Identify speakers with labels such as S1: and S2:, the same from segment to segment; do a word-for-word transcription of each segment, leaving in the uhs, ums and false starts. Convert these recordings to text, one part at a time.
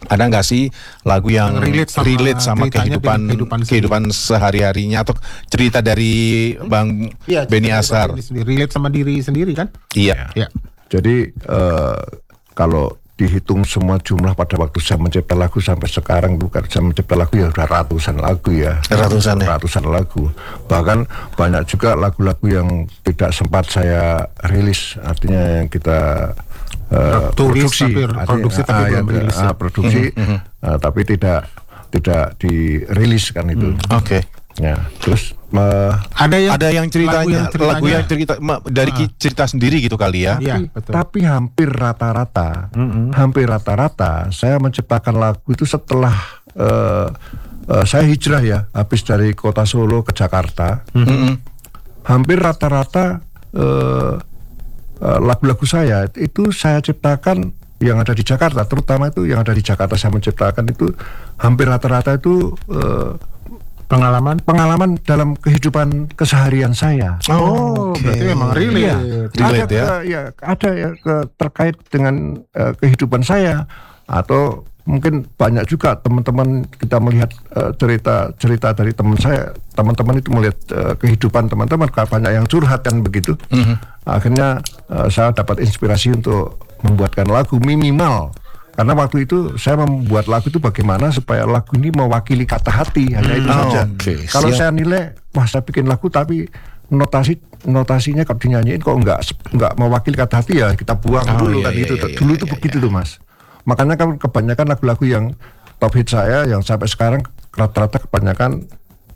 S1: Ada nggak sih lagu yang,
S2: Yang relate sama
S1: relate sama
S2: ceritanya
S1: kehidupan
S2: dengan kehidupan
S1: kehidupan sehari-harinya atau cerita dari Bang
S2: Iya,
S1: Benny
S2: cerita
S1: Ashar?
S2: diri sendiri, relate sama diri sendiri kan?
S1: Iya.
S2: Ya.
S3: Jadi eh, kalau dihitung semua jumlah pada waktu saya mencipta lagu sampai sekarang, bukan saya mencipta lagu ya udah ratusan lagu ya.
S1: Ratusan ya?
S3: Ratusan lagu. Bahkan banyak juga lagu-lagu yang tidak sempat saya rilis, artinya yang kita uh,
S2: Tulis,
S3: produksi,
S2: tapi,
S3: artinya,
S2: produksi tapi
S3: ah,
S2: belum
S3: yang,
S2: rilis ya.
S3: ah, produksi, uh, tapi tidak tidak dirilis kan itu.
S1: Oke. Okay.
S3: Ya, terus uh,
S2: Ada yang
S1: Ada yang ceritanya,
S2: lagu yang
S1: lagu yang cerita ma- dari
S2: Ah.
S1: ki- cerita sendiri gitu kali ya?
S2: Iya,
S3: tapi,
S2: betul.
S3: tapi hampir rata-rata, hampir rata-rata saya menciptakan lagu itu setelah uh, uh, saya hijrah ya, habis dari kota Solo ke Jakarta.
S1: Mm-mm.
S3: Hampir rata-rata uh, uh, lagu-lagu saya itu saya ciptakan yang ada di Jakarta, terutama itu yang ada di Jakarta saya menciptakan itu hampir rata-rata itu uh,
S2: pengalaman.
S3: pengalaman dalam kehidupan keseharian saya.
S2: Oh,
S1: oke.
S2: berarti memang relate.
S3: Iya.
S1: Relate
S3: ada,
S1: ya?
S3: ke- ya, ada ya ke- terkait dengan uh, kehidupan saya, atau mungkin banyak juga teman-teman kita melihat uh, cerita-cerita dari teman saya, teman-teman itu melihat uh, kehidupan teman-teman, banyak yang curhat kan begitu.
S1: Mhm.
S3: Akhirnya uh, saya dapat inspirasi untuk membuatkan lagu minimal. Karena waktu itu saya membuat lagu itu bagaimana supaya lagu ini mewakili kata hati, hanya itu
S1: Hmm,
S3: saja.
S1: oke,
S3: Kalau
S1: siap.
S3: saya nilai, wah saya bikin lagu tapi notasi notasinya kalau dinyanyiin kok nggak nggak mewakili kata hati, ya kita buang
S1: Oh,
S3: dulu
S1: iya,
S3: kan
S1: iya,
S3: gitu.
S1: iya,
S3: Dulu
S1: iya,
S3: itu
S1: iya,
S3: begitu tuh Mas. Makanya kan kebanyakan lagu-lagu yang top hit saya yang sampai sekarang rata-rata kebanyakan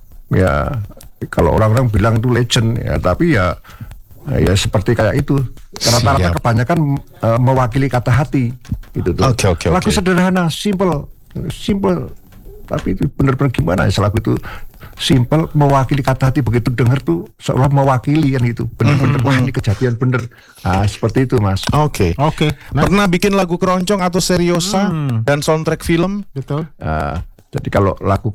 S3: ya kalau orang-orang bilang itu legend ya, tapi ya ya seperti kayak itu. Rata-rata
S1: Siap.
S3: kebanyakan uh, mewakili kata hati gitu tuh.
S1: Oke, oke,
S3: Lagu
S1: oke.
S3: sederhana, simple, simple, tapi itu benar-benar gimana ya, lagu itu simple, mewakili kata hati, begitu dengar tuh seolah mewakili kan gitu, benar-benar wah ini kejadian bener. Ah seperti itu Mas.
S1: Oke.
S2: Oke. Nah,
S1: Pernah bikin lagu keroncong atau seriosa dan soundtrack film?
S2: betul.
S3: Ah, jadi kalau lagu